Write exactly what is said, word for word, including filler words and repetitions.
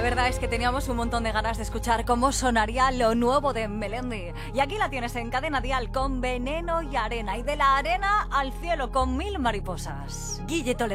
verdad es que teníamos un montón de ganas de escuchar cómo sonaría lo nuevo de Melendi. Y aquí la tienes en Cadena Dial con Veneno y Arena. Y de la arena al cielo con Mil Mariposas. Guille Toledano.